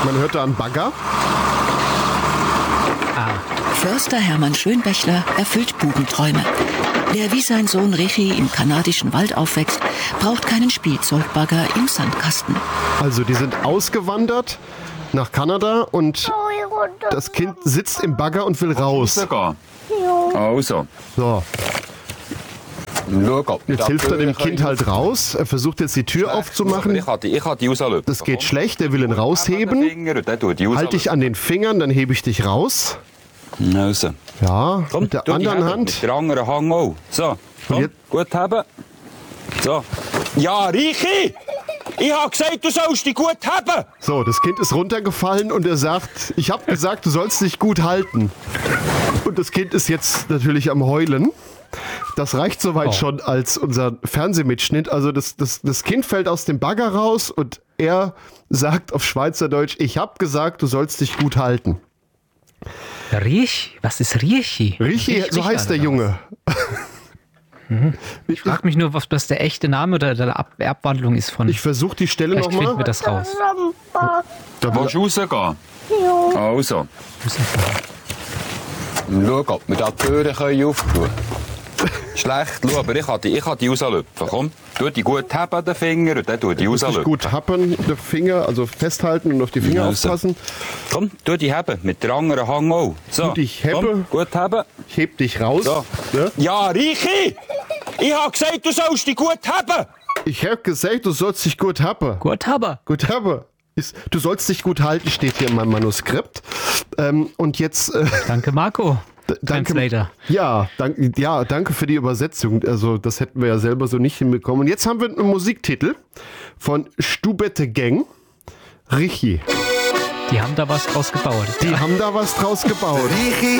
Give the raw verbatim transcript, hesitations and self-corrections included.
Man hört da einen Bagger. Ah. Förster Hermann Schönbächler erfüllt Bubenträume. Wer wie sein Sohn Richie im kanadischen Wald aufwächst, braucht keinen Spielzeugbagger im Sandkasten. Also die sind ausgewandert nach Kanada und das Kind sitzt im Bagger und will raus. Also. So. Jetzt hilft er dem Kind halt raus. Er versucht jetzt die Tür aufzumachen. Das geht schlecht, er will ihn rausheben. Halt dich an den Fingern, dann hebe ich dich raus. Also. Ja, Komm, mit der tu die anderen haben, Hand. Mit der anderen Hand auch. So, komm, jetzt- gut haben. So. Ja, Richi! Ich hab gesagt, du sollst dich gut haben! So, das Kind ist runtergefallen und er sagt, ich habe gesagt, du sollst dich gut halten. Und das Kind ist jetzt natürlich am Heulen. Das reicht soweit Oh. schon als unser Fernsehmitschnitt. Also das, das, das Kind fällt aus dem Bagger raus und er sagt auf Schweizerdeutsch, ich habe gesagt, du sollst dich gut halten. Riech? Was ist Riechi? Richi, Riech- so heißt der Riech- Junge. Ich frage mich nur, was das der echte Name oder der Ab Abwandlung ist von. Ich versuche die Stelle Vielleicht finden wir nochmal. das raus. Da willst du rausgehen? Also. Schau, ob wir da die Türen können auftun können. Schlecht, schau, aber ich kann die, ich kann die rauslüpfen. Komm, tu die gut haben, den Finger, und dann tu die Muss ich rauslüpfen. gut happen, den Finger, also festhalten und auf die Finger Also. aufpassen. Komm, tu die haben, mit der anderen Hand auch. So, Gut, ich hebe. komm, gut haben. Ich heb dich raus. So. Ne? Ja, Richi! Ich hab gesagt, du sollst dich gut haben! Ich habe gesagt, du sollst dich gut happen. Gut, aber. Gut haben. Ist, du sollst dich gut halten, steht hier in meinem Manuskript. Ähm, und jetzt... Äh, Danke, Marco. d- danke, Translator. ja, dank, ja, danke für die Übersetzung. Also das hätten wir ja selber so nicht hinbekommen. Und jetzt haben wir einen Musiktitel von Stubette Gang. Richi. Die haben da was draus gebaut. Die haben da was draus gebaut. Richi